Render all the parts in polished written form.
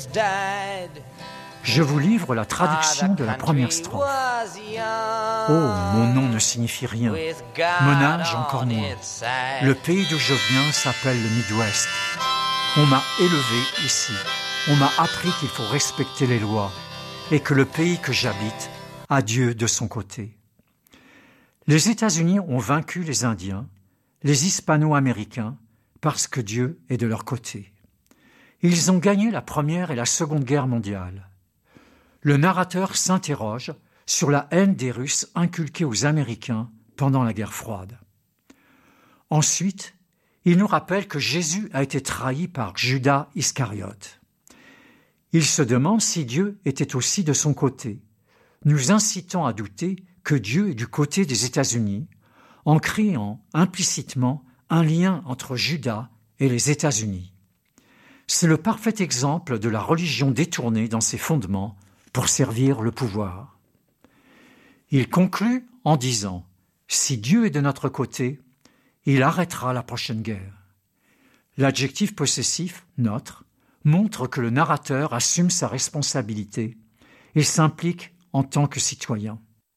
Je vous livre la traduction de la première strophe. Oh, mon nom ne signifie rien, mon âge encore moins. Le pays d'où je viens s'appelle le Midwest. On m'a élevé ici. On m'a appris qu'il faut respecter les lois et que le pays que j'habite a Dieu de son côté. Les États-Unis ont vaincu les Indiens, les Hispano-Américains, parce que Dieu est de leur côté. Ils ont gagné la Première et la Seconde Guerre mondiale. Le narrateur s'interroge sur la haine des Russes inculquée aux Américains pendant la guerre froide. Ensuite, il nous rappelle que Jésus a été trahi par Judas Iscariote. Il se demande si Dieu était aussi de son côté, nous incitant à douter que Dieu est du côté des États-Unis, en créant implicitement un lien entre Judas et les États-Unis. C'est le parfait exemple de la religion détournée dans ses fondements pour servir le pouvoir. Il conclut en disant « Si Dieu est de notre côté, il arrêtera la prochaine guerre ». L'adjectif possessif « notre » montre que le narrateur assume sa responsabilité et s'implique en tant que citoyen.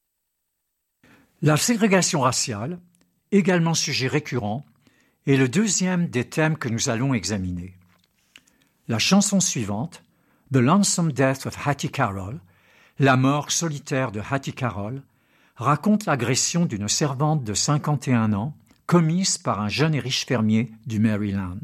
La ségrégation raciale, également sujet récurrent, est le deuxième des thèmes que nous allons examiner. La chanson suivante, The Lonesome Death of Hattie Carroll, la mort solitaire de Hattie Carroll, raconte l'agression d'une servante de 51 ans commise par un jeune et riche fermier du Maryland.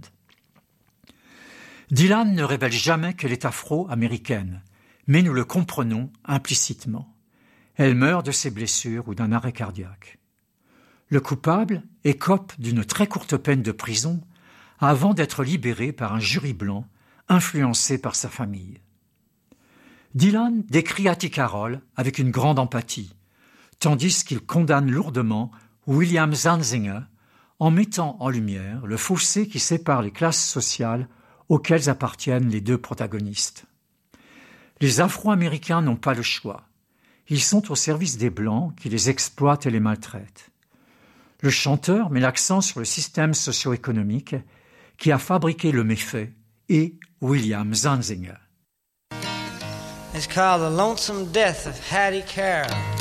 Dylan ne révèle jamais qu'elle est afro-américaine, mais nous le comprenons implicitement. Elle meurt de ses blessures ou d'un arrêt cardiaque. Le coupable écope d'une très courte peine de prison avant d'être libéré par un jury blanc influencé par sa famille. Dylan décrit Hattie Carroll avec une grande empathie, tandis qu'il condamne lourdement William Zantzinger en mettant en lumière le fossé qui sépare les classes sociales auxquelles appartiennent les deux protagonistes. Les Afro-Américains n'ont pas le choix. Ils sont au service des Blancs qui les exploitent et les maltraitent. Le chanteur met l'accent sur le système socio-économique qui a fabriqué le méfait et William Zantzinger. It's called The Lonesome Death of Hattie Carroll.